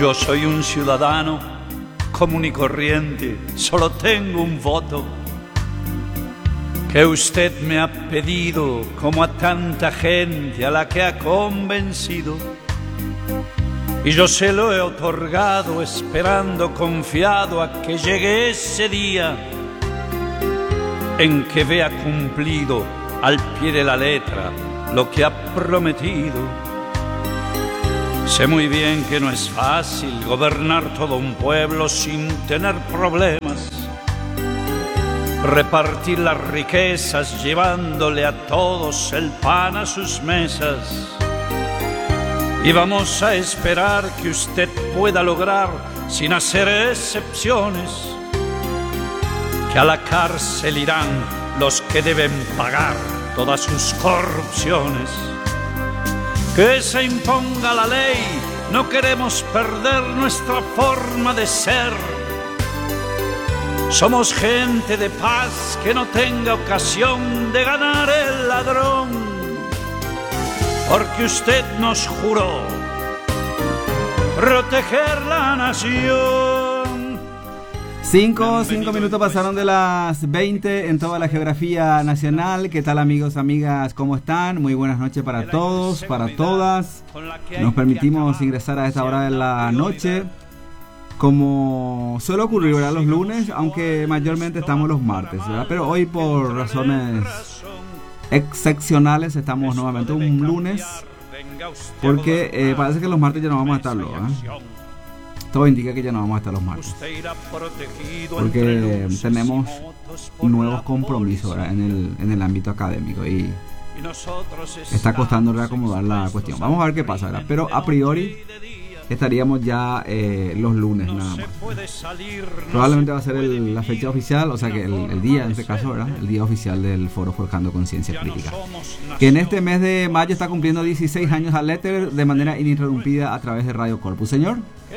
Yo soy un ciudadano común y corriente, solo tengo un voto que usted me ha pedido, como a tanta gente a la que ha convencido. Y yo se lo he otorgado, esperando confiado a que llegue ese día en que vea cumplido al pie de la letra lo que ha prometido. Sé muy bien que no es fácil gobernar todo un pueblo sin tener problemas, repartir las riquezas llevándole a todos el pan a sus mesas. Y vamos a esperar que usted pueda lograr, sin hacer excepciones, que a la cárcel irán los que deben pagar todas sus corrupciones. Que se imponga la ley, no queremos perder nuestra forma de ser. Somos gente de paz, que no tenga ocasión de ganar el ladrón, porque usted nos juró proteger la nación. Cinco minutos pasaron de las 20 en toda la geografía nacional. ¿Qué tal, amigos, amigas? ¿Cómo están? Muy buenas noches para todos, para todas. Nos permitimos ingresar a esta hora de la noche, como suele ocurrir, ¿verdad?, los lunes, aunque mayormente estamos los martes, ¿verdad? Pero hoy, por razones excepcionales, estamos nuevamente un lunes, porque parece que los martes ya no vamos a estarlo, ¿eh? Todo indica que ya no vamos a estar los martes, porque tenemos nuevos compromisos, ¿verdad?, en el ámbito académico, y está costando reacomodar la cuestión. Vamos a ver qué pasa, ¿verdad? Pero a priori estaríamos ya los lunes nada más. Probablemente va a ser la fecha oficial, o sea que el día, en este caso, ¿verdad?, el día oficial del Foro Forjando Conciencia Crítica, que en este mes de mayo está cumpliendo 16 años al éter de manera ininterrumpida a través de Radio Corpus. Señor,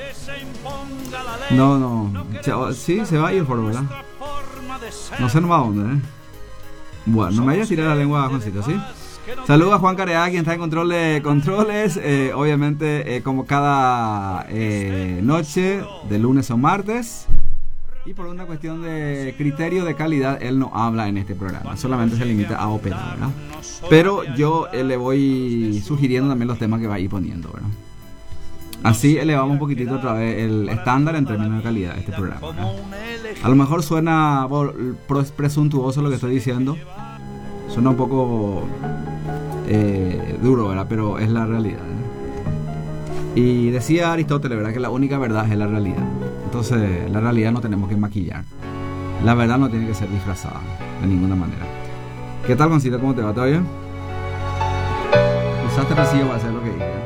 no, sí, se va a ir el foro, ¿verdad? No sé, no va a dónde, ¿eh? Bueno, no me vayas a tirar la lengua, Juancito, ¿sí? Saludos a Juan Careaga, quien está en control de controles, obviamente, como cada noche, de lunes o martes. Y por una cuestión de criterio de calidad, él no habla en este programa, solamente se limita a operar, ¿verdad? Pero yo le voy sugiriendo también los temas que va a ir poniendo, ¿verdad? Así elevamos un poquitito otra vez el estándar en términos de calidad de este programa, ¿verdad? A lo mejor suena presuntuoso lo que estoy diciendo, suena un poco duro, ¿verdad? Pero es la realidad, ¿eh? Y decía Aristóteles, ¿verdad?, que la única verdad es la realidad. Entonces, la realidad no tenemos que maquillar. La verdad no tiene que ser disfrazada de ninguna manera. ¿Qué tal, Goncito? ¿Cómo te va? ¿Todo bien? Usaste pasillo para hacer lo que dije, ¿eh?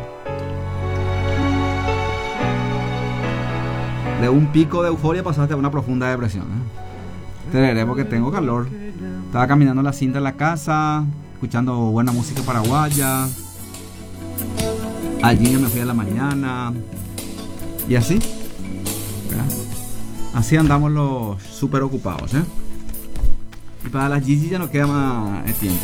De un pico de euforia pasaste a una profunda depresión, ¿eh? Te veré porque tengo calor. Estaba caminando la cinta en la casa, escuchando buena música paraguaya. Allí me fui a la mañana. Y así, ¿verdad? Así andamos los super ocupados, ¿eh? Y para las Gigi ya no queda más tiempo,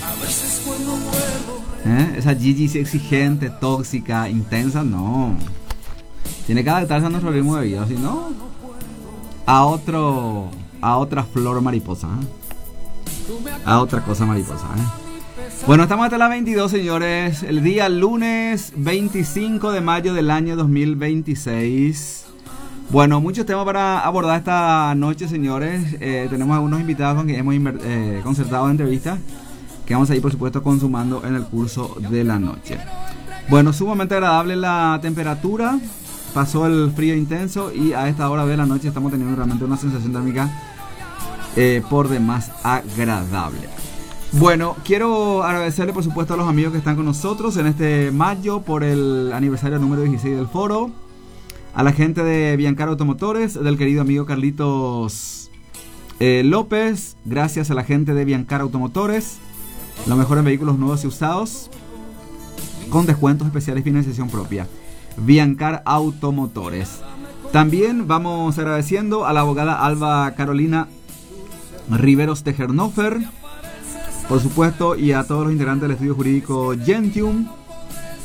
¿verdad? Esa Gigi exigente, tóxica, intensa, no. Tiene que adaptarse a nuestro ritmo de vida, si no, a otra flor mariposa, ¿eh? A otra cosa mariposa, ¿eh? Bueno, estamos hasta las 22, señores. El día lunes 25 de mayo del año 2026. Bueno, muchos temas para abordar esta noche, señores. Tenemos algunos invitados con quienes hemos concertado entrevistas que vamos a ir, por supuesto, consumando en el curso de la noche. Bueno, sumamente agradable la temperatura. Pasó el frío intenso y a esta hora de la noche estamos teniendo realmente una sensación térmica por demás agradable. Bueno, quiero agradecerle, por supuesto, a los amigos que están con nosotros en este mayo por el aniversario número 16 del foro. A la gente de Biancar Automotores, del querido amigo Carlitos López. Gracias a la gente de Biancar Automotores, lo mejor en vehículos nuevos y usados, con descuentos especiales y financiación propia. Biancar Automotores. También vamos agradeciendo a la abogada Alba Carolina Riveros Tejernofer, por supuesto, y a todos los integrantes del estudio jurídico Gentium,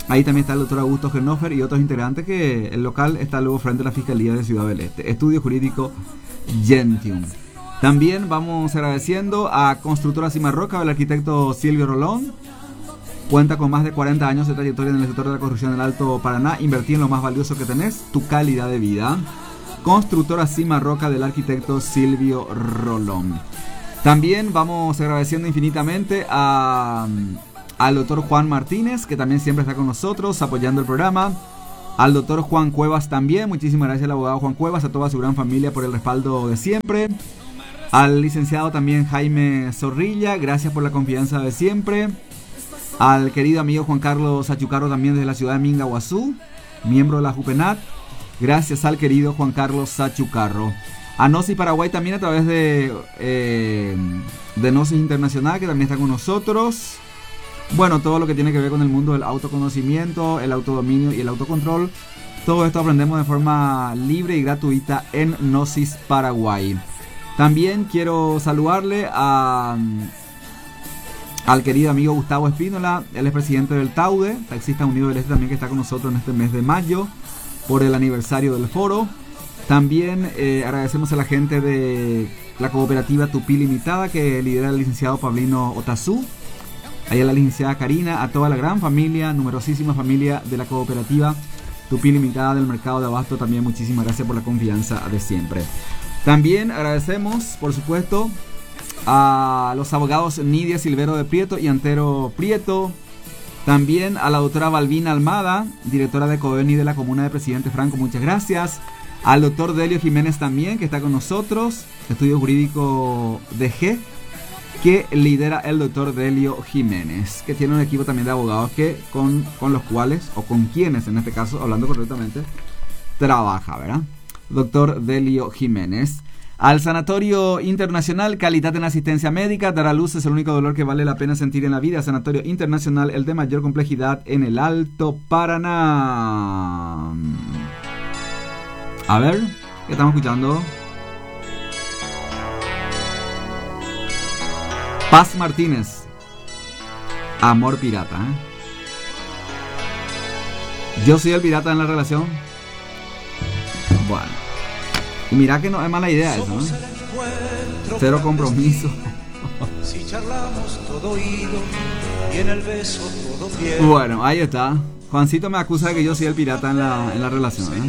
Ahí también está el doctor Augusto Genofer y otros integrantes, que el local está luego frente a la Fiscalía de Ciudad del Este. Estudio Jurídico Gentium. También vamos agradeciendo a Constructora Cimarroca, del arquitecto Silvio Rolón. Cuenta con más de 40 años de trayectoria en el sector de la construcción del Alto Paraná. Invertí en lo más valioso que tenés, tu calidad de vida. Constructora Cimarroca, del arquitecto Silvio Rolón. También vamos agradeciendo infinitamente al doctor Juan Martínez, que también siempre está con nosotros apoyando el programa. Al doctor Juan Cuevas también, muchísimas gracias al abogado Juan Cuevas, a toda su gran familia por el respaldo de siempre. Al licenciado también Jaime Zorrilla, gracias por la confianza de siempre. Al querido amigo Juan Carlos Sachucarro, también desde la ciudad de Mingaguazú, miembro de la Jupenat, gracias al querido Juan Carlos Sachucarro. A Gnosis Paraguay también a través de Gnosis Internacional, que también está con nosotros. Bueno, todo lo que tiene que ver con el mundo del autoconocimiento, el autodominio y el autocontrol, todo esto aprendemos de forma libre y gratuita en Gnosis Paraguay. También quiero saludarle al querido amigo Gustavo Espínola, él es presidente del TAUDE, Taxista Unido del Este, también que está con nosotros en este mes de mayo por el aniversario del foro. También agradecemos a la gente de la cooperativa Tupí Limitada, que lidera el licenciado Pablino Otazú, ahí a la licenciada Karina, a toda la gran familia, numerosísima familia de la cooperativa Tupí Limitada del Mercado de Abasto, también muchísimas gracias por la confianza de siempre. También agradecemos, por supuesto, a los abogados Nidia Silvero de Prieto y Antero Prieto. También a la doctora Balbina Almada, directora de COENI de la Comuna de Presidente Franco, muchas gracias. Al doctor Delio Jiménez también, que está con nosotros, Estudio Jurídico DG, que lidera el doctor Delio Jiménez, que tiene un equipo también de abogados que con los cuales, o con quienes en este caso, hablando correctamente, trabaja, ¿verdad? Doctor Delio Jiménez. Al Sanatorio Internacional Calidad en Asistencia Médica, dar a luz es el único dolor que vale la pena sentir en la vida. Sanatorio Internacional, el de mayor complejidad en el Alto Paraná. A ver, ¿qué estamos escuchando? Paz Martínez, Amor Pirata, ¿eh? Yo soy el pirata en la relación. Bueno, y mira que no es mala idea eso, ¿no? Cero compromiso. Bueno, ahí está. Juancito me acusa de que yo soy el pirata en la relación, ¿eh?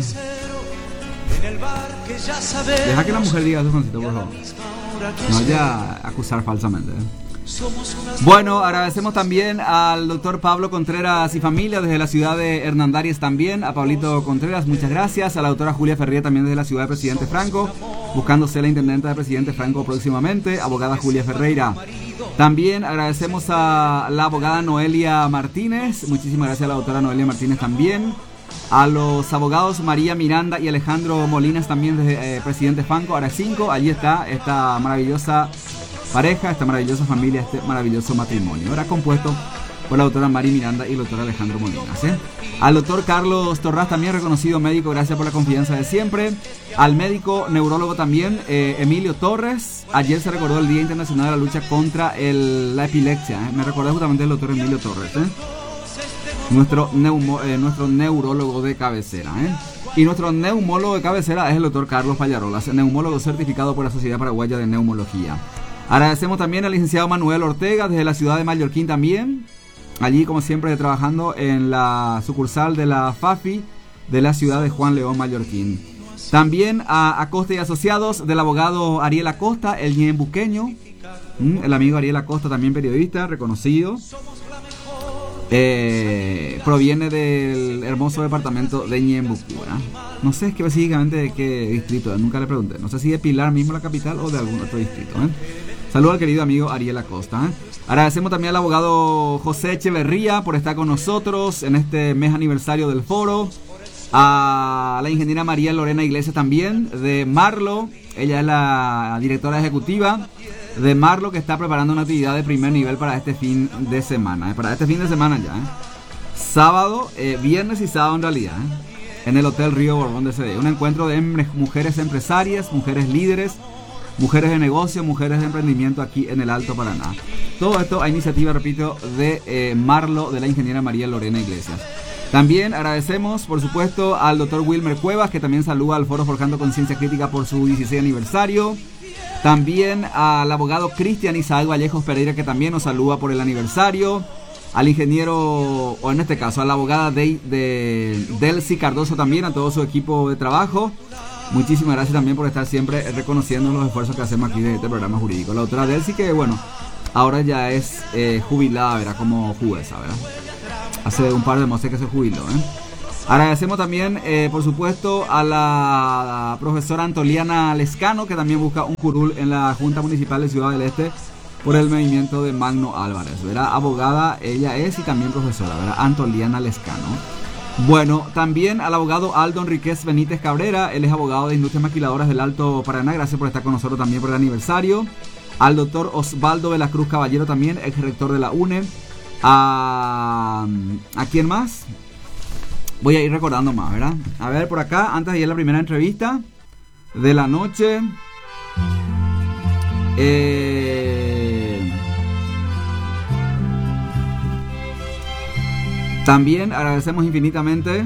Deja que la mujer diga eso, Juancito, por favor. No vaya a acusar falsamente, ¿eh? Bueno, agradecemos también al doctor Pablo Contreras y familia desde la ciudad de Hernandarias también, a Pablito Contreras, muchas gracias, a la doctora Julia Ferría también desde la ciudad de Presidente Franco, buscándose la intendenta de Presidente Franco próximamente, abogada Julia Ferreira. También agradecemos a la abogada Noelia Martínez, muchísimas gracias a la doctora Noelia Martínez también, a los abogados María Miranda y Alejandro Molinas también desde Presidente Franco, ahora 5, allí está esta maravillosa pareja, esta maravillosa familia, este maravilloso matrimonio. Era compuesto por la doctora María Miranda y el doctor Alejandro Molinas, ¿eh? Al doctor Carlos Torras, también reconocido médico, gracias por la confianza de siempre. Al médico neurólogo también, Emilio Torres. Ayer se recordó el Día Internacional de la Lucha contra la Epilepsia, ¿eh? Me recordé justamente el doctor Emilio Torres, ¿eh? Nuestro neurólogo de cabecera, ¿eh? Y nuestro neumólogo de cabecera es el doctor Carlos Pallarolas, neumólogo certificado por la Sociedad Paraguaya de Neumología. Agradecemos también al licenciado Manuel Ortega desde la ciudad de Mallorquín también, allí como siempre trabajando en la sucursal de la FAFI de la ciudad de Juan León, Mallorquín. También a Acosta y Asociados del abogado Ariel Acosta, el ñembuqueño, el amigo Ariel Acosta, también periodista reconocido, proviene del hermoso departamento de Ñembucú, ¿eh? No sé específicamente de qué distrito, nunca le pregunté, no sé si de Pilar mismo la capital o de algún otro distrito, ¿eh? Saludos al querido amigo Ariel Acosta, ¿eh? Agradecemos también al abogado José Echeverría por estar con nosotros en este mes aniversario del foro. A la ingeniera María Lorena Iglesias también, de Marlo, ella es la directora ejecutiva de Marlo, que está preparando una actividad de primer nivel para este fin de semana, para este fin de semana ya, sábado, viernes y sábado en realidad, en el Hotel Río Borbón de CD, un encuentro de mujeres empresarias, mujeres líderes, mujeres de negocio, mujeres de emprendimiento aquí en el Alto Paraná. Todo esto a iniciativa, repito, de Marlo, de la ingeniera María Lorena Iglesias. También agradecemos, por supuesto, al doctor Wilmer Cuevas, que también saluda al Foro Forjando Conciencia Crítica por su 16 aniversario. También al abogado Cristian Isaac Vallejos Pereira, que también nos saluda por el aniversario. Al ingeniero, o en este caso, a la abogada de Delcy Cardoso también, a todo su equipo de trabajo. Muchísimas gracias también por estar siempre reconociendo los esfuerzos que hacemos aquí de este programa jurídico. La doctora Delcy, que bueno, ahora ya es jubilada, ¿verdad? Como jueza, ¿verdad? Hace un par de meses que se jubiló, Agradecemos también, por supuesto, a la profesora Antoliana Lescano, que también busca un curul en la Junta Municipal de Ciudad del Este por el movimiento de Magno Álvarez, ¿verdad? Abogada, ella es, y también profesora, ¿verdad? Antoliana Lescano. Bueno, también al abogado Aldo Enríquez Benítez Cabrera, él es abogado de Industrias Maquiladoras del Alto Paraná, gracias por estar con nosotros también por el aniversario. Al doctor Osvaldo de la Cruz Caballero también, ex rector de la UNE. ¿A quién más? Voy a ir recordando más, ¿verdad? A ver, por acá, antes de ir a la primera entrevista de la noche. También agradecemos infinitamente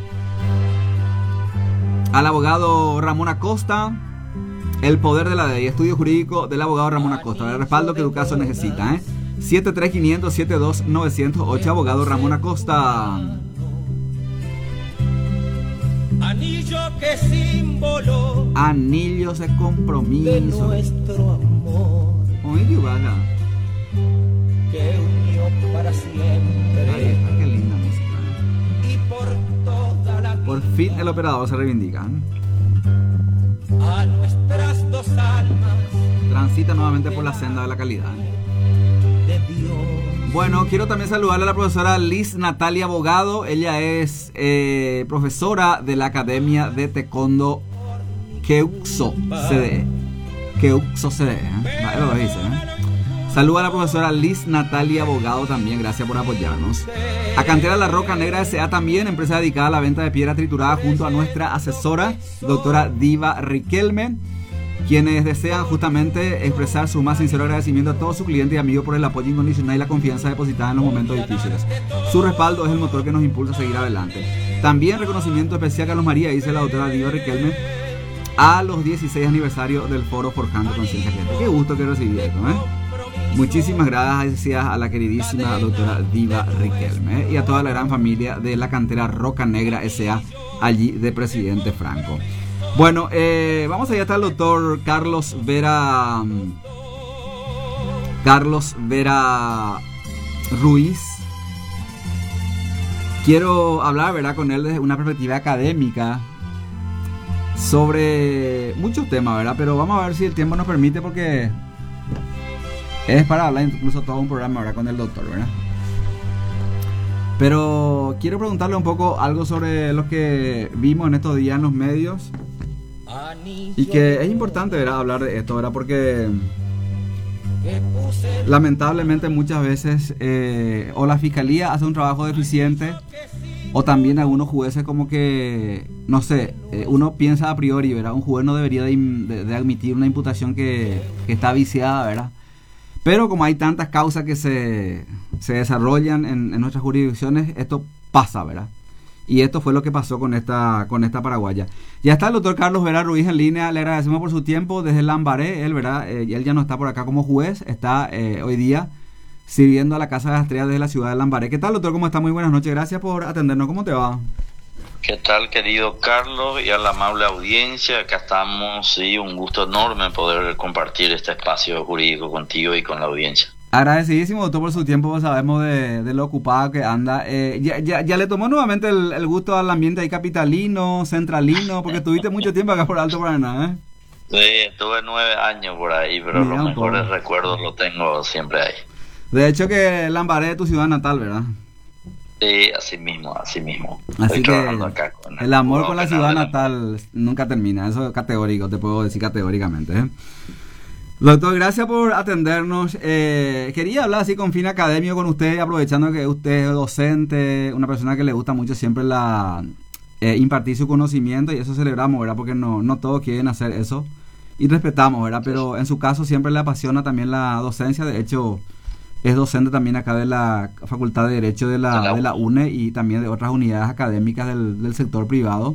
al abogado Ramón Acosta, el poder de la ley, estudio jurídico del abogado Ramón Acosta, el respaldo que tu caso necesita, 73500-72908, abogado Ramón Acosta. Anillo que símbolo, anillos de compromiso de nuestro amor, oye, qué vaga, que unió para siempre. Ahí está, qué linda música, Y por toda la Por fin el operador se reivindica, a nuestras dos almas transita nuevamente por la senda de la calidad. de Dios. Bueno, quiero también saludarle a la profesora Liz Natalia Abogado. Ella es profesora de la Academia de Taekwondo Keuxo CDE. Keuxo CDE, Vale, lo dice, Saluda a la profesora Liz Natalia Abogado también, gracias por apoyarnos. A Cantera La Roca Negra S.A. también, empresa dedicada a la venta de piedra triturada, junto a nuestra asesora, doctora Diva Riquelme, quienes desean justamente expresar su más sincero agradecimiento a todos sus clientes y amigos por el apoyo incondicional y la confianza depositada en los momentos difíciles. Su respaldo es el motor que nos impulsa a seguir adelante. También reconocimiento especial a Carlos María, dice la doctora Diva Riquelme, a los 16 aniversarios del Foro Forjando Conciencia Crítica. Qué gusto que recibí esto, Muchísimas gracias a la queridísima doctora Diva Riquelme y a toda la gran familia de la Cantera Roca Negra S.A. allí de Presidente Franco. Bueno, vamos allá, está el doctor Carlos Vera Ruiz. Quiero hablar, ¿verdad?, con él desde una perspectiva académica sobre muchos temas, ¿verdad? Pero vamos a ver si el tiempo nos permite, porque es para hablar incluso todo un programa, ¿verdad?, con el doctor, ¿verdad? Pero quiero preguntarle un poco algo sobre lo que vimos en estos días en los medios. Y que es importante, ¿verdad?, hablar de esto, ¿verdad? Porque lamentablemente muchas veces o la fiscalía hace un trabajo deficiente, o también algunos jueces como que, no sé, uno piensa a priori, ¿verdad? Un juez no debería de admitir una imputación que está viciada, ¿verdad? Pero como hay tantas causas que se desarrollan en nuestras jurisdicciones, esto pasa, ¿verdad? Y esto fue lo que pasó con esta paraguaya. Ya está el doctor Carlos Vera Ruiz en línea. Le agradecemos por su tiempo desde Lambaré. Él, ¿verdad? Él ya no está por acá como juez. Está hoy día sirviendo a la Casa de las Estrellas desde la ciudad de Lambaré. ¿Qué tal, doctor? ¿Cómo está? Muy buenas noches. Gracias por atendernos. ¿Cómo te va? ¿Qué tal, querido Carlos, y a la amable audiencia? Acá estamos, sí, un gusto enorme poder compartir este espacio jurídico contigo y con la audiencia. Agradecidísimo, doctor, por su tiempo. Sabemos de lo ocupado que anda. Ya le tomó nuevamente el gusto al ambiente ahí capitalino, centralino, porque estuviste mucho tiempo acá por Alto Paraná, Sí, estuve 9 años por ahí, pero mira, los mejores recuerdos los tengo siempre ahí. De hecho que Lambaré es tu ciudad natal, ¿verdad? Sí, así mismo. Así Estoy que trabajando acá con el amor con la ciudad natal nunca termina. Eso es categórico, te puedo decir categóricamente, Doctor, gracias por atendernos. Quería hablar así con fin académico con usted, aprovechando que usted es docente, una persona que le gusta mucho siempre impartir su conocimiento, y eso celebramos, ¿verdad? Porque no todos quieren hacer eso, y respetamos, ¿verdad? Pero en su caso siempre le apasiona también la docencia. De hecho, es docente también acá de la Facultad de Derecho de la UNE y también de otras unidades académicas del sector privado.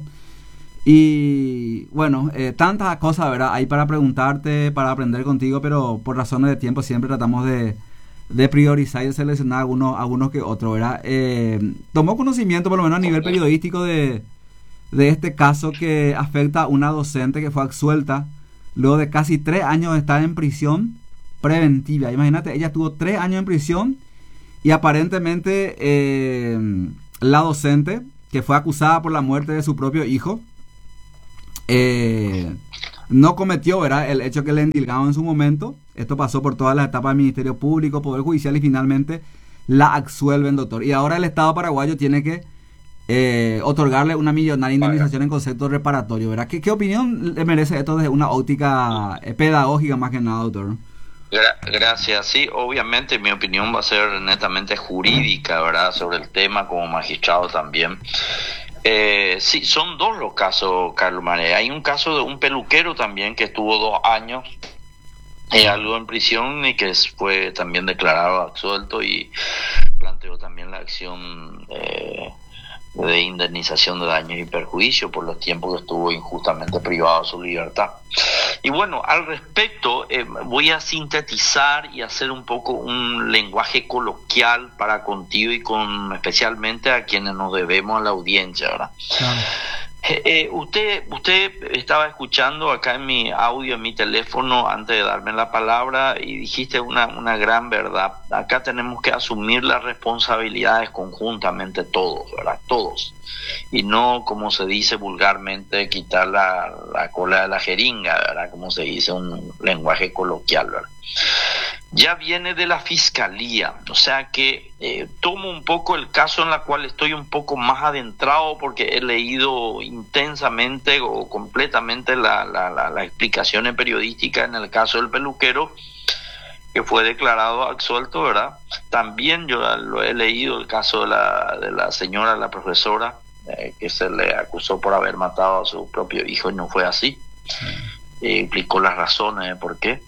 Y bueno, tantas cosas, ¿verdad? Hay para preguntarte, para aprender contigo, pero por razones de tiempo siempre tratamos de priorizar y de seleccionar algunos que otros, ¿verdad? Tomó conocimiento, por lo menos a nivel periodístico, de este caso que afecta a una docente que fue absuelta luego de casi 3 años de estar en prisión preventiva. Imagínate, ella estuvo 3 años en prisión y aparentemente la docente, que fue acusada por la muerte de su propio hijo, no cometió, ¿verdad?, el hecho que le endilgaron en su momento. Esto pasó por todas las etapas del Ministerio Público, Poder Judicial, y finalmente la absuelven, doctor. Y ahora el Estado paraguayo tiene que otorgarle una millonaria indemnización en concepto reparatorio, ¿verdad? ¿Qué opinión le merece esto desde una óptica pedagógica más que nada, doctor? Gracias. Sí, obviamente mi opinión va a ser netamente jurídica, ¿verdad?, sobre el tema, como magistrado también. Sí, son 2 los casos, Carlos María. Hay un caso de un peluquero también que estuvo 2 años algo en prisión y que fue también declarado absuelto y planteó también la acción de indemnización de daños y perjuicios por los tiempos que estuvo injustamente privado de su libertad. Y bueno, al respecto, voy a sintetizar y hacer un poco un lenguaje coloquial para contigo y especialmente a quienes nos debemos a la audiencia, ¿verdad? Claro. Usted estaba escuchando acá en mi audio, en mi teléfono, antes de darme la palabra, y dijiste una gran verdad. Acá tenemos que asumir las responsabilidades conjuntamente todos, ¿verdad? Todos. Y no, como se dice vulgarmente, quitar la cola de la jeringa, ¿verdad? Como se dice un lenguaje coloquial, ¿verdad? Ya viene de la fiscalía, o sea que tomo un poco el caso en el cual estoy un poco más adentrado porque he leído intensamente o completamente la explicaciones periodísticas en el caso del peluquero que fue declarado absuelto, ¿verdad? También yo lo he leído el caso de la señora, la profesora, que se le acusó por haber matado a su propio hijo y no fue así. Explicó las razones de por qué.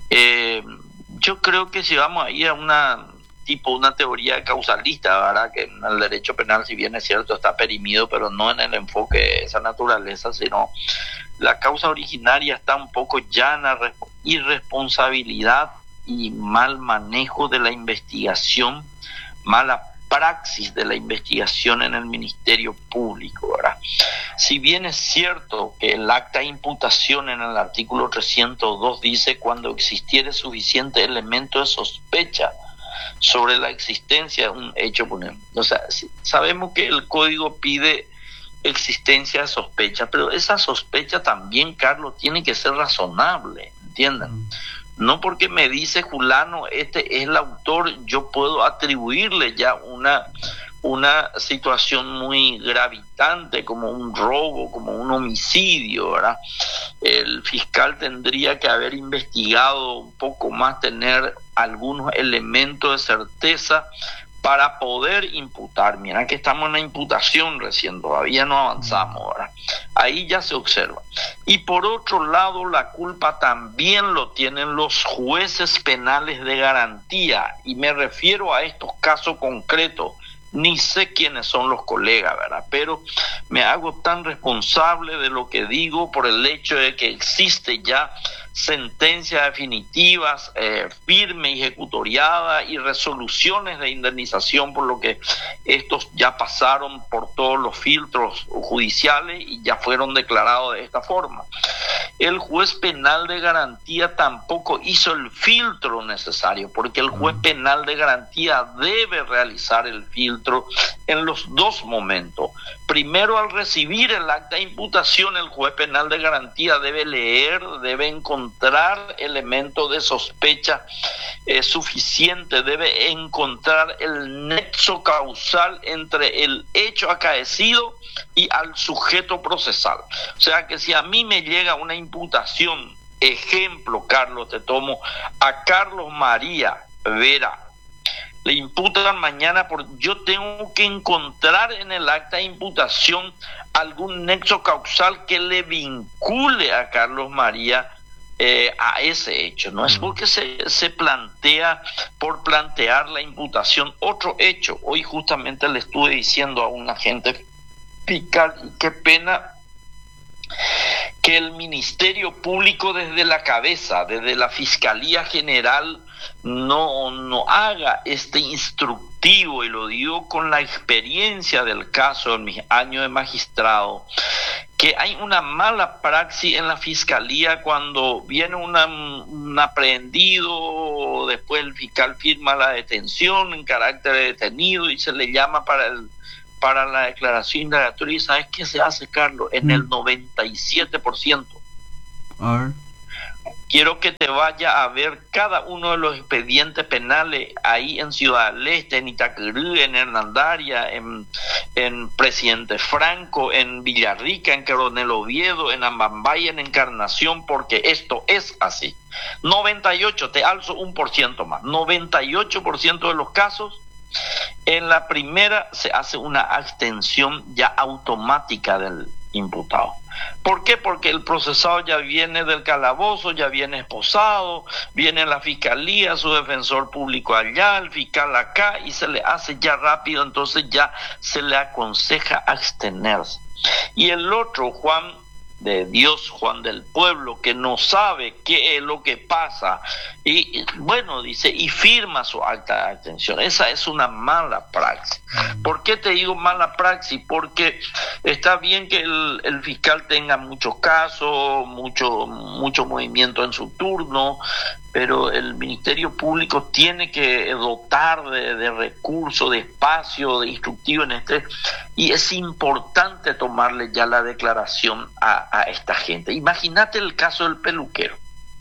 Yo creo que si vamos a ir a una teoría causalista, ¿verdad?, que en el derecho penal, si bien es cierto, está perimido, pero no en el enfoque de esa naturaleza, sino la causa originaria está un poco ya en la irresponsabilidad y mal manejo de la investigación, mala praxis de la investigación en el Ministerio Público, ¿verdad? Si bien es cierto que el acta de imputación en el artículo 302 dice cuando existiere suficiente elemento de sospecha sobre la existencia de un hecho, o sea, sabemos que el código pide existencia de sospecha, pero esa sospecha también, Carlos, tiene que ser razonable, ¿entienden? No porque me dice fulano, este es el autor, yo puedo atribuirle ya una situación muy gravitante como un robo, como un homicidio, ¿verdad? El fiscal tendría que haber investigado un poco más, tener algunos elementos de certeza para poder imputar. Mira que estamos en la imputación recién, todavía no avanzamos, ¿verdad? Ahí ya se observa. Y por otro lado, la culpa también lo tienen los jueces penales de garantía, y me refiero a estos casos concretos. Ni sé quiénes son los colegas, ¿verdad? Pero me hago tan responsable de lo que digo por el hecho de que existe ya sentencias definitivas, firme y ejecutoriada, y resoluciones de indemnización, por lo que estos ya pasaron por todos los filtros judiciales y ya fueron declarados de esta forma. El juez penal de garantía tampoco hizo el filtro necesario, porque el juez penal de garantía debe realizar el filtro en los 2 momentos. Primero, al recibir el acta de imputación, el juez penal de garantía debe leer, debe encontrar elementos de sospecha suficiente, debe encontrar el nexo causal entre el hecho acaecido y al sujeto procesal. O sea que si a mí me llega una imputación, ejemplo, Carlos, te tomo a Carlos María Vera, le imputan mañana, yo tengo que encontrar en el acta de imputación algún nexo causal que le vincule a Carlos María a ese hecho. No es porque se plantea por plantear la imputación otro hecho. Hoy justamente le estuve diciendo a un agente fiscal, y qué pena que el Ministerio Público desde la cabeza, desde la Fiscalía General, no haga este instructivo, y lo digo con la experiencia del caso en mis años de magistrado, que hay una mala praxis en la Fiscalía cuando viene un aprehendido, después el fiscal firma la detención en carácter de detenido y se le llama para la declaración indagatoria. ¿Y sabes qué se hace, Carlos? En el 97%. A ver. Quiero que te vaya a ver cada uno de los expedientes penales ahí en Ciudad del Este, en Itacurú, en Hernandaria, en Presidente Franco, en Villarrica, en Coronel Oviedo, en Ambambay, en Encarnación, porque esto es así. 98, te alzo 1% más, 98% de los casos, en la primera se hace una abstención ya automática del imputado. ¿Por qué? Porque el procesado ya viene del calabozo, ya viene esposado, viene la fiscalía, su defensor público allá, el fiscal acá, y se le hace ya rápido, entonces ya se le aconseja abstenerse. Y el otro, Juan de Dios, Juan del pueblo, que no sabe qué es lo que pasa, y bueno, dice, y firma su acta de abstención. Esa es una mala praxis. ¿Por qué te digo mala praxis? Porque está bien que el fiscal tenga muchos casos, mucho movimiento en su turno, pero el Ministerio Público tiene que dotar de recursos, de espacio, de instructivo en y es importante tomarle ya la declaración a esta gente. Imagínate el caso del peluquero.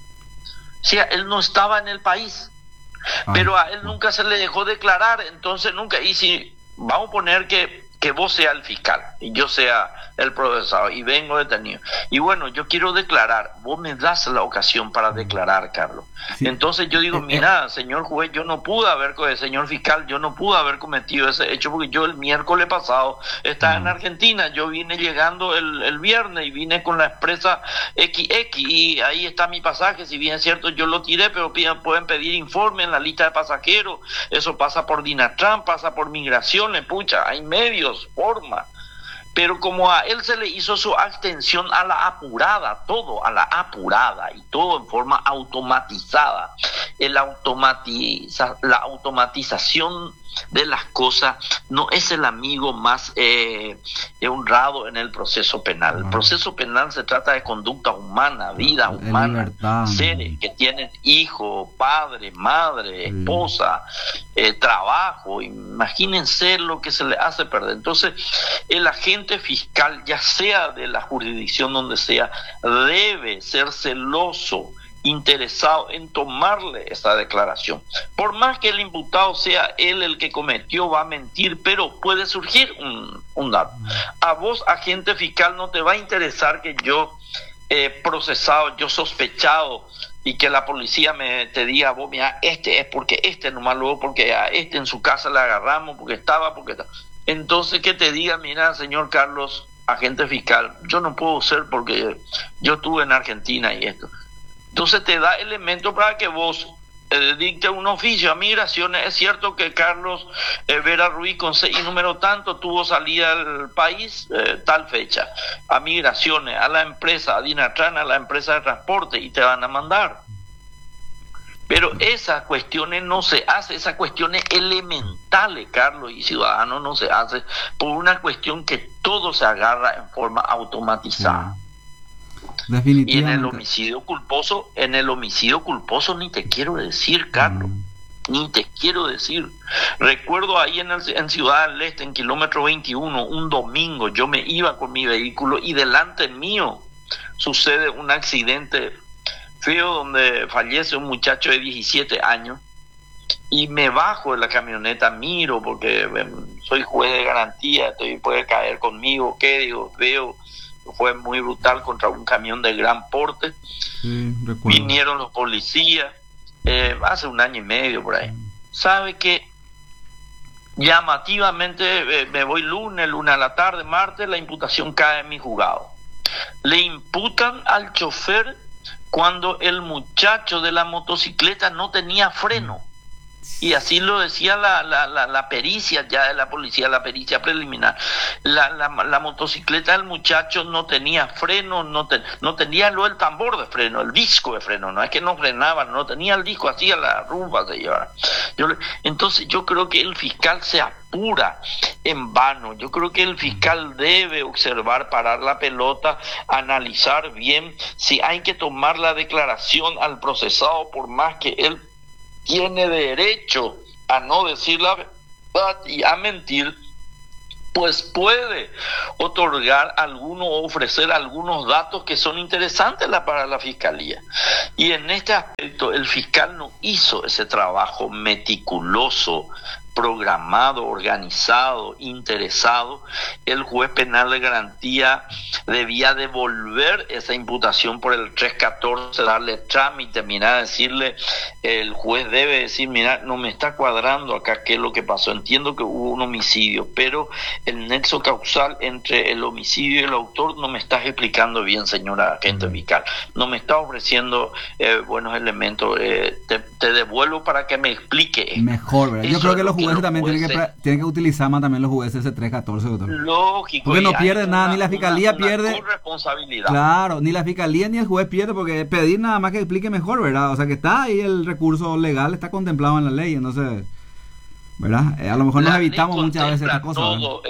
O sea, él no estaba en el país, pero a él nunca se le dejó declarar, entonces nunca, y si vamos a poner que vos seas el fiscal y yo sea el procesado y vengo detenido, y bueno, yo quiero declarar, vos me das la ocasión para declarar, Carlos. Sí. Entonces yo digo, mira, señor juez, señor fiscal, yo no pude haber cometido ese hecho porque yo el miércoles pasado estaba en Argentina, yo vine llegando el viernes y vine con la expresa XX y ahí está mi pasaje, si bien es cierto yo lo tiré, pero pueden pedir informe en la lista de pasajeros, eso pasa por Dinatran, pasa por migraciones, pucha, hay medios, forma. Pero como a él se le hizo su abstención a la apurada, todo a la apurada y todo en forma automatizada, la automatización de las cosas no es el amigo más honrado en el proceso penal. El proceso penal se trata de conducta humana, vida humana, seres que tienen hijo, padre, madre, esposa, trabajo. Imagínense lo que se le hace perder. Entonces, el agente fiscal, ya sea de la jurisdicción donde sea, debe ser celoso, interesado en tomarle esa declaración. Por más que el imputado sea él el que cometió, va a mentir, pero puede surgir un dato. A vos, agente fiscal, no te va a interesar que yo procesado, yo sospechado, y que la policía te diga, vos mira, este es porque nomás luego, porque a en su casa le agarramos, porque estaba. Entonces que te diga, mira, señor Carlos, agente fiscal, yo no puedo ser porque yo estuve en Argentina y esto. Entonces te da elementos para que vos dicte un oficio a migraciones. Es cierto que Carlos Vera Ruiz con CI número tanto tuvo salida al país tal fecha, a migraciones, a la empresa, a Dinatran, a la empresa de transporte, y te van a mandar. Pero esas cuestiones no se hacen, esas cuestiones elementales, Carlos y ciudadanos, no se hace por una cuestión que todo se agarra en forma automatizada. Y en el homicidio culposo ni te quiero decir, Carlos, ni te quiero decir. Recuerdo ahí en Ciudad del Este, en kilómetro 21, un domingo, yo me iba con mi vehículo y delante mío sucede un accidente feo donde fallece un muchacho de 17 años y me bajo de la camioneta, miro porque soy juez de garantía, puede caer conmigo, ¿qué digo? Veo. Fue muy brutal contra un camión de gran porte. Sí, vinieron los policías hace un año y medio por ahí. ¿Sabe qué? Llamativamente me voy lunes a la tarde, martes, la imputación cae en mi juzgado. Le imputan al chofer cuando el muchacho de la motocicleta no tenía freno. Y así lo decía la pericia ya de la policía, la pericia preliminar. La motocicleta del muchacho no tenía freno, no tenía el tambor de freno, el disco de freno, no es que no frenaba, no tenía el disco, hacía la rumba se llevaba. Entonces yo creo que el fiscal se apura en vano. Yo creo que el fiscal debe observar, parar la pelota, analizar bien si hay que tomar la declaración al procesado, por más que él tiene derecho a no decir la verdad y a mentir, pues puede otorgar alguno o ofrecer algunos datos que son interesantes para la fiscalía. Y en este aspecto el fiscal no hizo ese trabajo meticuloso, programado, organizado, interesado. El juez penal de garantía debía devolver esa imputación por el 314, darle trámite, decirle, el juez debe decir, mira, no me está cuadrando acá qué es lo que pasó, entiendo que hubo un homicidio, pero el nexo causal entre el homicidio y el autor no me estás explicando bien, señora agente fiscal, no me está ofreciendo buenos elementos, te devuelvo para que me explique. Mejor, ¿verdad? Yo creo que los jueces también tienen que utilizar más también los jueces ese 314, doctor. Lógico. Porque no pierde nada, ni la fiscalía pierde. Responsabilidad. Claro, ni la fiscalía ni el juez pierde, porque pedir nada más que explique mejor, ¿verdad? O sea que está ahí el recurso legal, está contemplado en la ley, entonces, ¿verdad? A lo mejor nos evitamos muchas veces estas cosas. Todo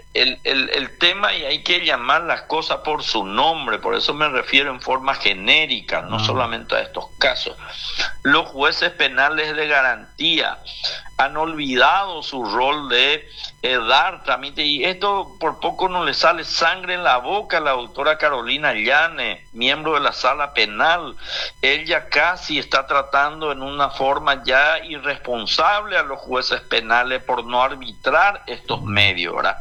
el tema, y hay que llamar las cosas por su nombre, por eso me refiero en forma genérica, no solamente a estos casos. Los jueces penales de garantía han olvidado su rol de dar trámite, y esto por poco no le sale sangre en la boca a la doctora Carolina Llane, miembro de la sala penal. Ella casi está tratando en una forma ya irresponsable a los jueces penales por no arbitrar estos medios, ¿verdad?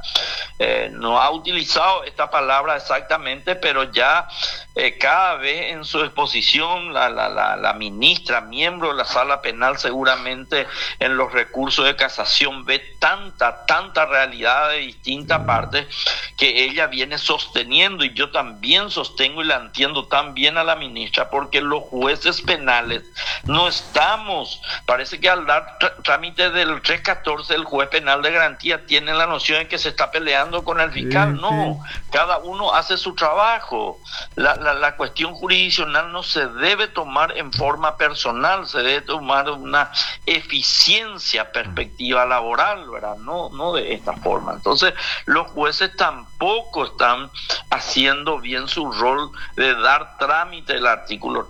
No ha utilizado esta palabra exactamente, pero ya cada vez en su exposición la ministra, miembro de la sala penal, seguramente en los recursos de casación ve tanta realidad de distintas partes que ella viene sosteniendo, y yo también sostengo y la entiendo también a la ministra, porque los jueces penales no estamos, parece que al dar trámite del 314 el juez penal de garantía tiene la noción de que se está peleando con el fiscal. No, cada uno hace su trabajo. La cuestión jurisdiccional no se debe tomar en forma personal, se debe tomar una eficiencia perspectiva laboral, ¿verdad? No de esta forma. Entonces los jueces tampoco están haciendo bien su rol de dar trámite al artículo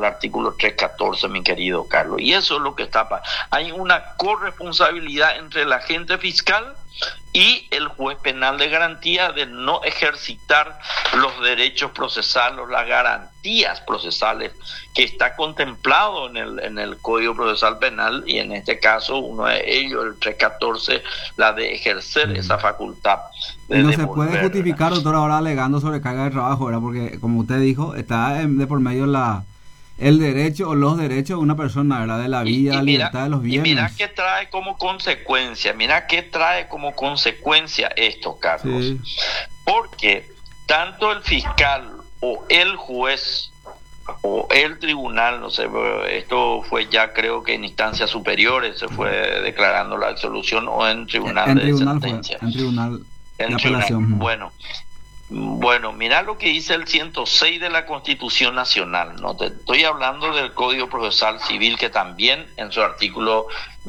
314, mi querido Carlos, y eso es lo que está pasando. Hay una corresponsabilidad entre el agente fiscal y el juez penal de garantía de no ejercitar los derechos procesales, las garantías procesales que está contemplado en el Código Procesal Penal, y en este caso uno de ellos, el 314, la de ejercer esa facultad. Y no se puede justificar, doctor, ahora alegando sobrecarga de trabajo, ¿verdad? Porque como usted dijo, está de por medio el derecho o los derechos de una persona, ¿verdad? De la vida, la libertad de los bienes. Y mira qué trae como consecuencia, esto, Carlos. Sí. Porque tanto el fiscal o el juez o el tribunal, no sé, esto fue ya creo que en instancias superiores se fue declarando la absolución, o en tribunal de sentencia. En tribunal de apelación. Bueno, mira lo que dice el 106 de la Constitución Nacional, ¿no? Te estoy hablando del Código Procesal Civil, que también en su artículo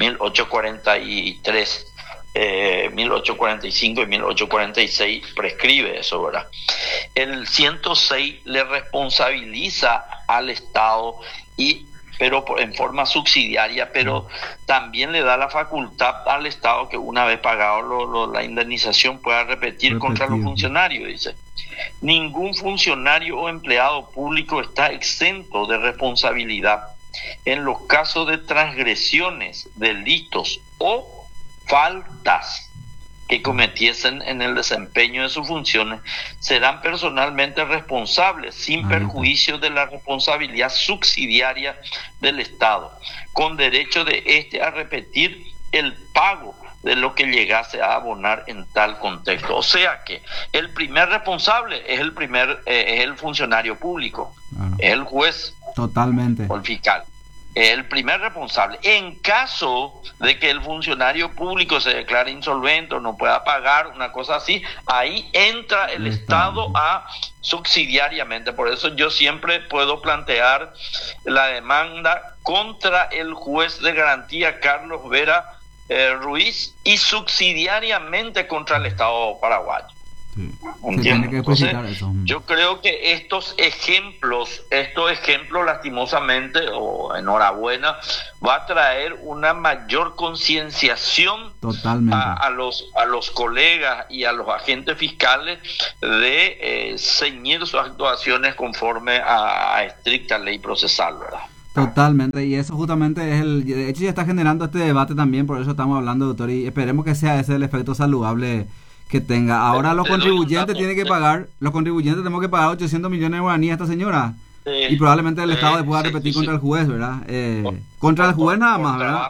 1843, 1845 y 1846 prescribe eso, ¿verdad? El 106 le responsabiliza al Estado, pero en forma subsidiaria, pero también le da la facultad al Estado que una vez pagado la indemnización pueda repetir contra los funcionarios. Dice: ningún funcionario o empleado público está exento de responsabilidad en los casos de transgresiones, delitos o faltas que cometiesen en el desempeño de sus funciones. Serán personalmente responsables sin perjuicio de la responsabilidad subsidiaria del Estado, con derecho de a repetir el pago de lo que llegase a abonar en tal contexto. O sea que el primer responsable es el funcionario público, es el juez, Totalmente. o el fiscal. El primer responsable. En caso de que el funcionario público se declare insolvente o no pueda pagar, una cosa así, ahí entra el Estado a subsidiariamente. Por eso yo siempre puedo plantear la demanda contra el juez de garantía Carlos Vera Ruiz y subsidiariamente contra el Estado paraguayo. Sí. Se tiene que explicitar eso. Yo creo que estos ejemplos lastimosamente, o enhorabuena, va a traer una mayor concienciación a los colegas y a los agentes fiscales de ceñir sus actuaciones conforme a estricta ley procesal, ¿verdad? Totalmente, y eso justamente es de hecho ya está generando este debate también, por eso estamos hablando, doctor, y esperemos que sea ese el efecto saludable que tenga. Ahora los contribuyentes tienen que pagar, los contribuyentes tenemos que pagar 800 millones de guaraníes a esta señora, y probablemente el Estado le pueda repetir contra el juez, ¿verdad? Contra el juez nada más, ¿verdad?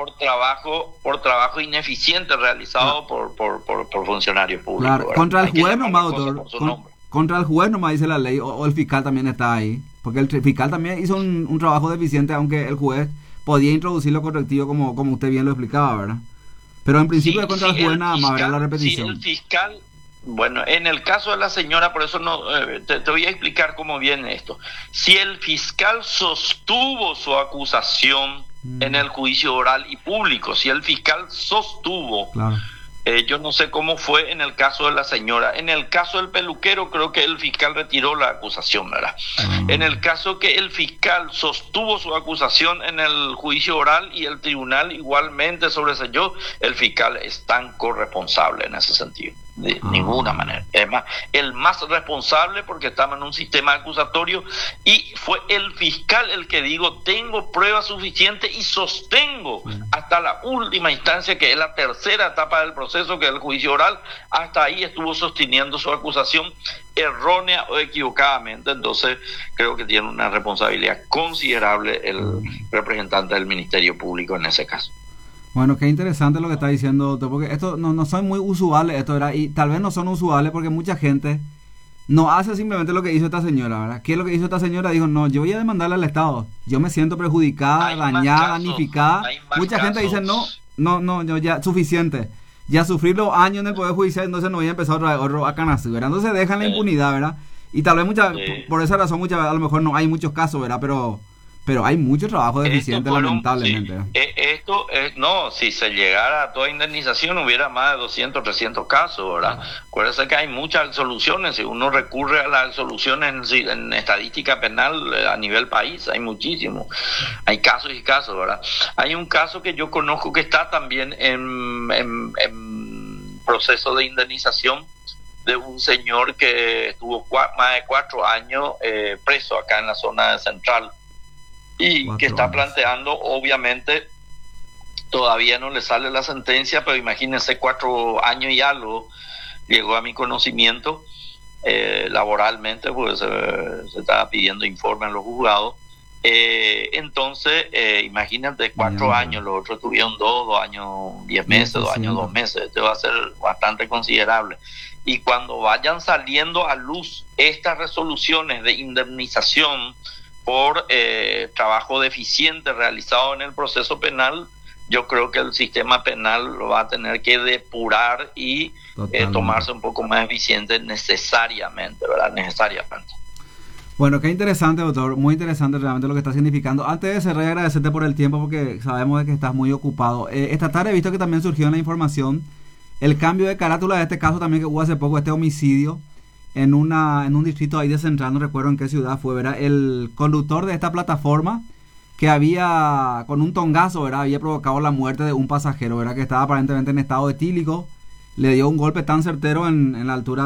Por trabajo ineficiente realizado por funcionarios públicos. Claro, ¿verdad? contra el juez nomás, doctor, contra el juez nomás dice la ley, o el fiscal también está ahí, porque el fiscal también hizo un trabajo deficiente, aunque el juez podía introducir lo correctivo como usted bien lo explicaba, ¿verdad? Pero en principio es contra el juez nada más, ¿verdad? La repetición. Si el fiscal, bueno, en el caso de la señora, por eso no te voy a explicar cómo viene esto. Si el fiscal sostuvo su acusación en el juicio oral y público, si el fiscal sostuvo, claro. Yo no sé cómo fue en el caso de la señora. En el caso del peluquero creo que el fiscal retiró la acusación, ¿verdad? En el caso que el fiscal sostuvo su acusación en el juicio oral y el tribunal igualmente sobreseyó, el fiscal es tan corresponsable en ese sentido. De ninguna manera. Es más, el más responsable porque estamos en un sistema acusatorio y fue el fiscal el que digo, tengo pruebas suficientes y sostengo hasta la última instancia, que es la tercera etapa del proceso, que es el juicio oral, hasta ahí estuvo sosteniendo su acusación errónea o equivocadamente. Entonces creo que tiene una responsabilidad considerable el representante del Ministerio Público en ese caso. Bueno, qué interesante lo que está diciendo, doctor, porque esto no son muy usuales, esto era, y tal vez no son usuales porque mucha gente no hace simplemente lo que hizo esta señora, ¿verdad? ¿Qué es lo que hizo esta señora? Dijo, no, yo voy a demandarle al Estado, yo me siento perjudicada, dañada, damnificada. Mucha gente dice, no, yo ya, suficiente, ya sufrí los años en el Poder Judicial, entonces no voy a empezar a canasí, ¿verdad? Entonces dejan la impunidad, ¿verdad? Y tal vez por esa razón, a lo mejor no hay muchos casos, ¿verdad? Pero hay mucho trabajo deficiente, lamentablemente. Si se llegara a toda indemnización hubiera más de 200, 300 casos, ¿verdad? Acuérdense que hay muchas soluciones. Si uno recurre a las soluciones en estadística penal a nivel país, hay muchísimo. Hay casos y casos, ¿verdad? Hay un caso que yo conozco que está también en proceso de indemnización, de un señor que estuvo más de 4 años preso acá en la zona central. Y que está planteando, obviamente, todavía no le sale la sentencia, pero imagínense 4 años y algo, llegó a mi conocimiento, laboralmente, pues se estaba pidiendo informe en los juzgados. Entonces, imagínate, 4 años, los otros tuvieron 2 años 10 meses, 2 años 2 meses, esto va a ser bastante considerable. Y cuando vayan saliendo a luz estas resoluciones de indemnización por trabajo deficiente realizado en el proceso penal, yo creo que el sistema penal lo va a tener que depurar y tomarse un poco más eficiente necesariamente, ¿verdad? Necesariamente. Bueno, qué interesante, doctor, muy interesante realmente lo que está significando. Antes de cerrar, agradecerte por el tiempo porque sabemos de que estás muy ocupado. Esta tarde he visto que también surgió en la información el cambio de carátula de este caso también que hubo hace poco, este homicidio en un distrito ahí de Central, no recuerdo en qué ciudad fue, ¿verdad? El conductor de esta plataforma que había, con un tongazo, ¿verdad? Había provocado la muerte de un pasajero, ¿verdad? Que estaba aparentemente en estado etílico, le dio un golpe tan certero en la altura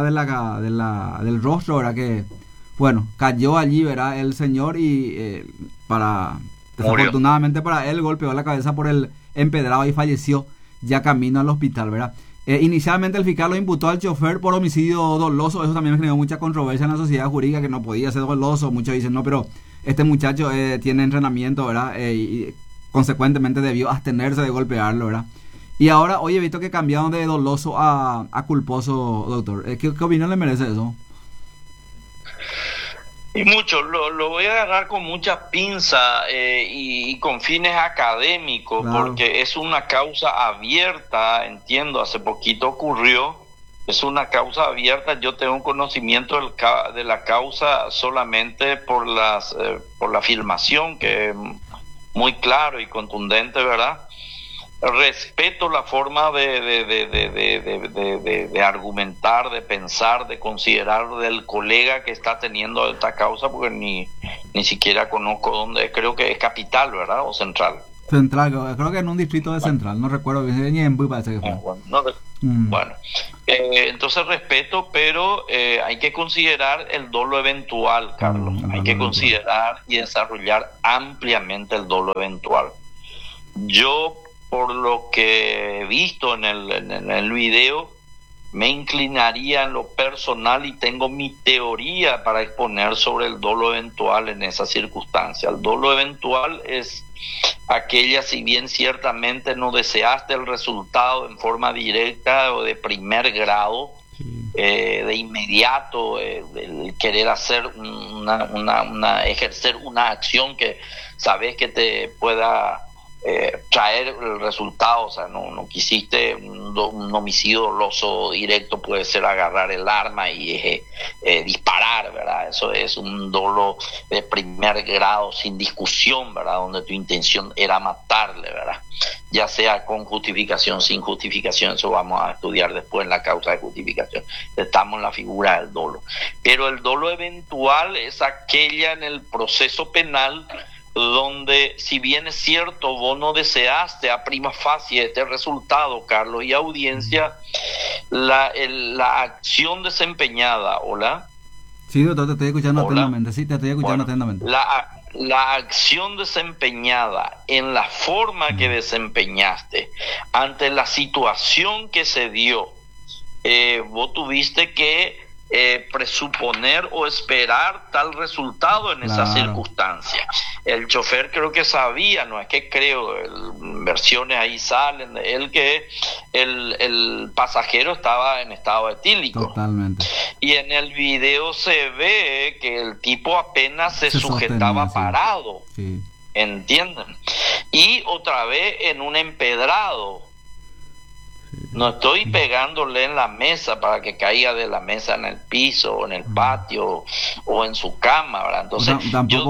del rostro, ¿verdad? Que, bueno, cayó allí, ¿verdad? El señor y desafortunadamente para él, golpeó la cabeza por el empedrado y falleció ya camino al hospital, ¿verdad? Inicialmente el fiscal lo imputó al chofer por homicidio doloso. Eso también generó mucha controversia en la sociedad jurídica, que no podía ser doloso. Muchos dicen, no, pero este muchacho tiene entrenamiento, ¿verdad? Y consecuentemente debió abstenerse de golpearlo, ¿verdad? Y ahora, hoy he visto que cambiaron de doloso a culposo, doctor. ¿Qué opinión le merece eso? Y mucho, lo voy a agarrar con mucha pinza y con fines académicos, Claro. porque es una causa abierta, entiendo, hace poquito ocurrió, es una causa abierta. Yo tengo un conocimiento de la causa solamente por por la filmación, que es muy claro y contundente, ¿verdad? Respeto la forma de argumentar, de pensar, de considerar del colega que está teniendo esta causa, porque ni siquiera conozco dónde, creo que es Capital, ¿verdad? O Central. Central, creo que en un distrito de Central, no recuerdo bien, ni en Buy parece que fue. Bueno, bueno, entonces respeto, pero hay que considerar el dolo eventual, Carlos. Hay que considerar y desarrollar ampliamente el dolo eventual. Yo, por lo que he visto en el video, me inclinaría en lo personal y tengo mi teoría para exponer sobre el dolo eventual en esa circunstancia. El dolo eventual es aquella, si bien ciertamente no deseaste el resultado en forma directa o de primer grado, de inmediato, el querer hacer ejercer una acción que sabes que te pueda traer el resultado. O sea, no quisiste un homicidio doloso directo, puede ser agarrar el arma y disparar, ¿verdad? Eso es un dolo de primer grado sin discusión, ¿verdad? Donde tu intención era matarle, ¿verdad? Ya sea con justificación, sin justificación, eso vamos a estudiar después en la causa de justificación. Estamos en la figura del dolo. Pero el dolo eventual es aquella en el proceso penal donde, si bien es cierto, vos no deseaste a prima facie este resultado, Carlos, y audiencia, la acción desempeñada, ¿hola? Sí, doctor, te estoy escuchando Hola. atentamente, sí, te estoy escuchando atentamente. La acción desempeñada en la forma que desempeñaste, ante la situación que se dio, vos tuviste que presuponer o esperar tal resultado en esa circunstancia. El chofer creo que sabía, no es que creo, versiones ahí salen de él, que el pasajero estaba en estado etílico. Totalmente. Y en el video se ve que el tipo apenas se sujetaba parado. Sí. ¿Entienden? Y otra vez en un empedrado. No estoy pegándole en la mesa para que caiga de la mesa en el piso, o en el patio, o en su cama, ¿verdad? Entonces, yo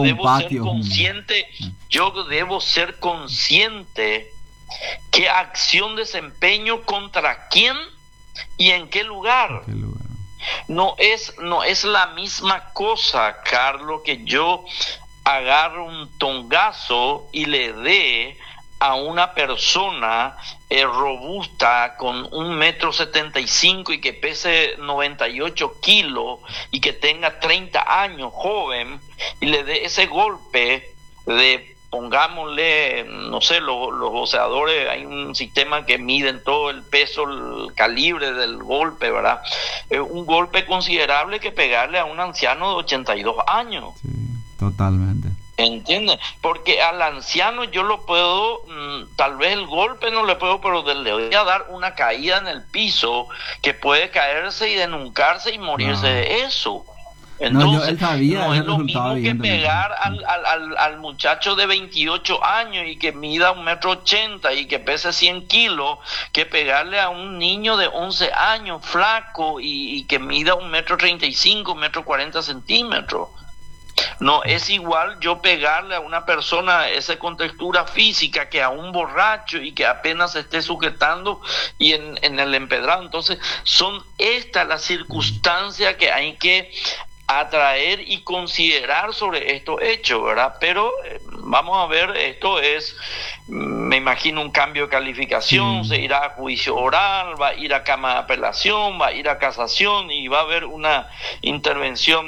debo ser consciente qué acción desempeño, contra quién y en qué lugar. No es la misma cosa, Carlos, que yo agarro un tongazo y le dé a una persona robusta con 1,75 m y que pese 98 kilos y que tenga 30 años, joven, y le dé ese golpe de, pongámosle, no sé, los boxeadores, hay un sistema que miden todo el peso, el calibre del golpe, ¿verdad? Un golpe considerable que pegarle a un anciano de 82 años. Sí, totalmente. ¿Entiendes? Porque al anciano yo lo puedo, tal vez el golpe no le puedo, pero le voy a dar una caída en el piso que puede caerse y denuncarse y morirse de eso. Entonces, él sabía, no es lo mismo que pegar al muchacho de 28 años y que mida 1,80 m y que pese 100 kilos, que pegarle a un niño de 11 años, flaco, y que mida 1,35 m, 1,40 m. No es igual yo pegarle a una persona esa contextura física que a un borracho y que apenas se esté sujetando y en el empedrado. Entonces son estas las circunstancias que hay que atraer y considerar sobre estos hechos, ¿verdad? Pero vamos a ver, esto es, me imagino, un cambio de calificación, se irá a juicio oral, va a ir a cama de apelación, va a ir a casación y va a haber una intervención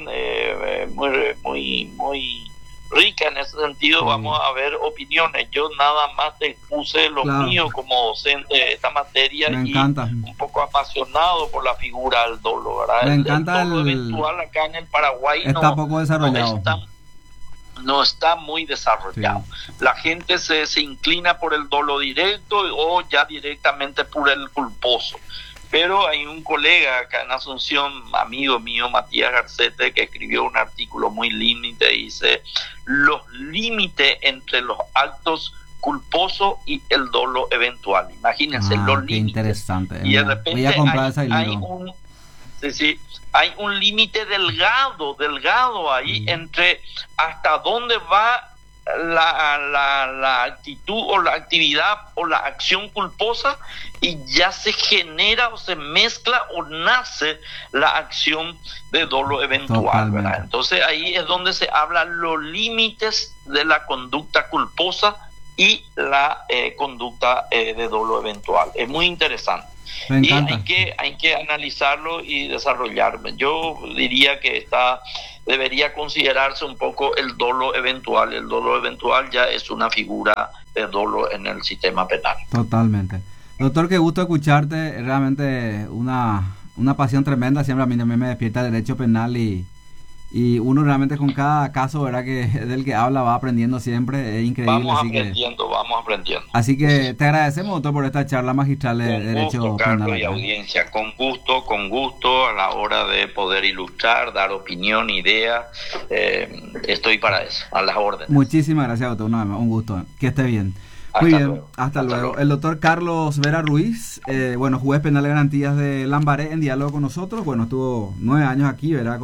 muy rica en ese sentido. Vamos a ver opiniones. Yo nada más te puse lo mío como docente de esta materia. Me encanta. Y un poco apasionado por la figura del dolo, ¿verdad? Me encanta el dolo eventual acá en el Paraguay está poco desarrollado. No está muy desarrollado. Sí. La gente se inclina por el dolo directo o ya directamente por el culposo. Pero hay un colega acá en Asunción, amigo mío, Matías Garcete, que escribió un artículo muy lindo y te dice los límites entre los actos culposos y el dolo eventual. Imagínense los qué límites. Interesante. Y de repente voy a comprar ese hay libro. hay un límite delgado ahí entre hasta dónde va la actitud o la actividad o la acción culposa, y ya se genera o se mezcla o nace la acción de dolo eventual, ¿verdad? Entonces ahí es donde se habla los límites de la conducta culposa y la conducta de dolo eventual. Es muy interesante. Y hay que analizarlo y desarrollarlo. Yo diría que debería considerarse un poco el dolo eventual. El dolo eventual ya es una figura de dolo en el sistema penal. Totalmente. Doctor, qué gusto escucharte. Realmente una pasión tremenda. Siempre a mí también me despierta el derecho penal y uno realmente con cada caso, ¿verdad?, que del que habla va aprendiendo siempre. Es increíble. Vamos aprendiendo. Así que te agradecemos, doctor, por esta charla magistral de derecho penal. Carlos, y audiencia, con gusto, a la hora de poder ilustrar, dar opinión, ideas, estoy para eso, a las órdenes. Muchísimas gracias, doctor, un gusto, que esté bien. Muy bien, hasta luego. El doctor Carlos Vera Ruiz, juez penal de garantías de Lambaré, en diálogo con nosotros. Estuvo 9 años aquí, ¿verdad?,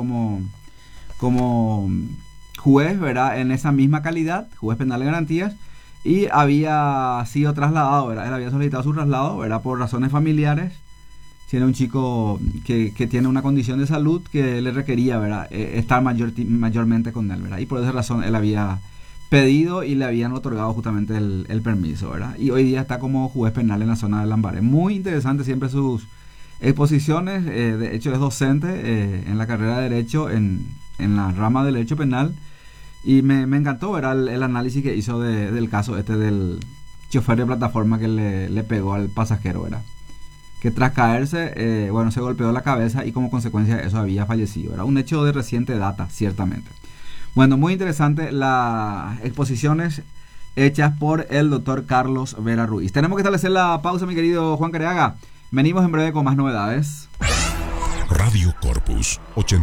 como juez, ¿verdad?, en esa misma calidad, juez penal de garantías, y había sido trasladado, ¿verdad?, él había solicitado su traslado, ¿verdad?, por razones familiares. Tiene un chico que tiene una condición de salud que le requería, ¿verdad?, estar mayormente con él, ¿verdad?, y por esa razón él había pedido y le habían otorgado justamente el permiso, ¿verdad?, y hoy día está como juez penal en la zona de Lambaré. Muy interesante siempre sus exposiciones. De hecho es docente en la carrera de Derecho en la rama del derecho penal, y me encantó ver el análisis que hizo del caso del chofer de plataforma que le pegó al pasajero, ¿verdad?, que tras caerse, se golpeó la cabeza y como consecuencia de eso había fallecido, ¿verdad?, un hecho de reciente data, ciertamente. Muy interesante las exposiciones hechas por el doctor Carlos Vera Ruiz. Tenemos que establecer la pausa, mi querido Juan Careaga. Venimos en breve con más novedades. Radio Corpus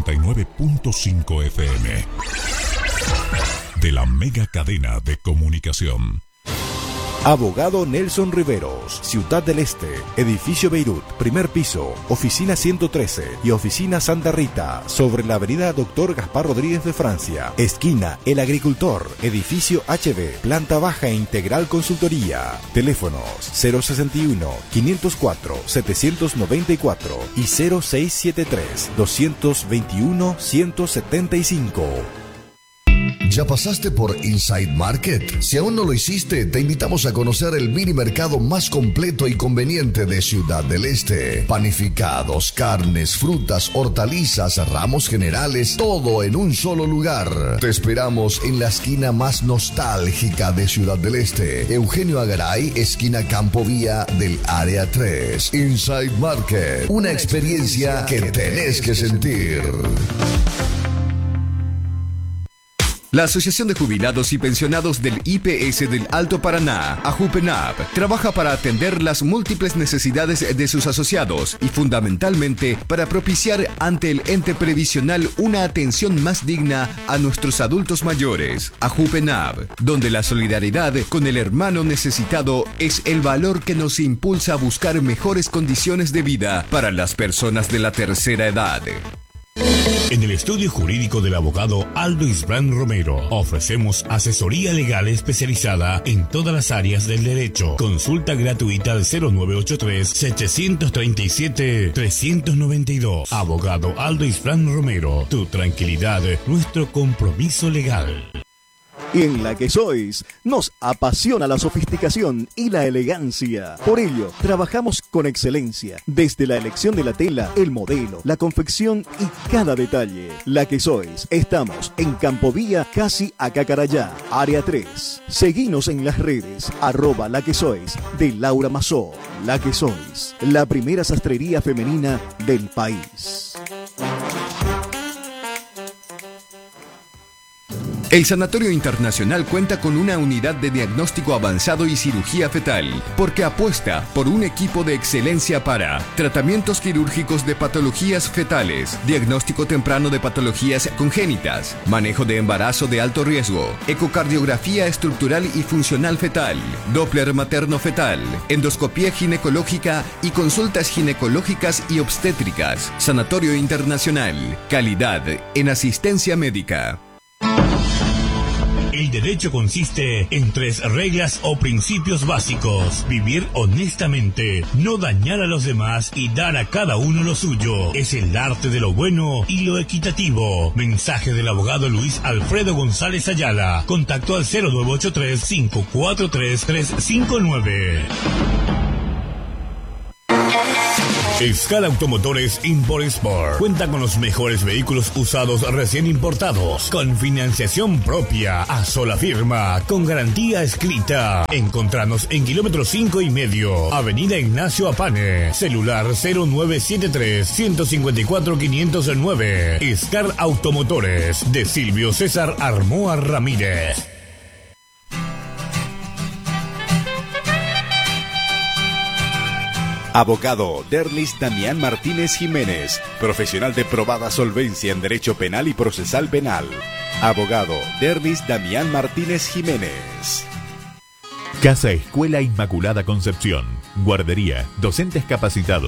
89.5 FM de la mega cadena de comunicación. Abogado Nelson Riveros, Ciudad del Este, Edificio Beirut, primer piso, Oficina 113 y Oficina Santa Rita, sobre la avenida Dr. Gaspar Rodríguez de Francia, esquina El Agricultor, Edificio HB, planta baja integral consultoría. Teléfonos 061-504-794 y 0673-221-175. ¿Ya pasaste por Inside Market? Si aún no lo hiciste, te invitamos a conocer el mini mercado más completo y conveniente de Ciudad del Este. Panificados, carnes, frutas, hortalizas, ramos generales, todo en un solo lugar. Te esperamos en la esquina más nostálgica de Ciudad del Este, Eugenio Agaray, esquina Campo Vía del Área 3. Inside Market, una experiencia que tenés que sentir. La Asociación de Jubilados y Pensionados del IPS del Alto Paraná, AJUPENAP, trabaja para atender las múltiples necesidades de sus asociados y fundamentalmente para propiciar ante el ente previsional una atención más digna a nuestros adultos mayores. AJUPENAP, donde la solidaridad con el hermano necesitado es el valor que nos impulsa a buscar mejores condiciones de vida para las personas de la tercera edad. En el estudio jurídico del abogado Aldo Isbrán Romero ofrecemos asesoría legal especializada en todas las áreas del derecho. Consulta gratuita al 0983-737-392. Abogado Aldo Isbrán Romero, tu tranquilidad, nuestro compromiso legal. En La Que Sois nos apasiona la sofisticación y la elegancia. Por ello, trabajamos con excelencia, desde la elección de la tela, el modelo, la confección y cada detalle. La Que Sois, estamos en Campovía, casi a Cacarayá, área 3. Seguinos en las redes, @La Que Sois, de Laura Mazó. La Que Sois, la primera sastrería femenina del país. El Sanatorio Internacional cuenta con una unidad de diagnóstico avanzado y cirugía fetal, porque apuesta por un equipo de excelencia para tratamientos quirúrgicos de patologías fetales, diagnóstico temprano de patologías congénitas, manejo de embarazo de alto riesgo, ecocardiografía estructural y funcional fetal, Doppler materno-fetal, endoscopía ginecológica y consultas ginecológicas y obstétricas. Sanatorio Internacional, calidad en asistencia médica. El derecho consiste en 3 reglas o principios básicos: vivir honestamente, no dañar a los demás y dar a cada uno lo suyo. Es el arte de lo bueno y lo equitativo. Mensaje del abogado Luis Alfredo González Ayala. Contacto al 0983-543-359. Escala Automotores Import-Export cuenta con los mejores vehículos usados recién importados, con financiación propia, a sola firma, con garantía escrita. Encontranos en kilómetro 5,5, Avenida Ignacio Apane, celular 0973-154-509. Escala Automotores, de Silvio César Armoa Ramírez. Abogado Derlis Damián Martínez Jiménez, profesional de probada solvencia en Derecho Penal y Procesal Penal. Abogado Derlis Damián Martínez Jiménez. Casa Escuela Inmaculada Concepción, guardería, docentes capacitados,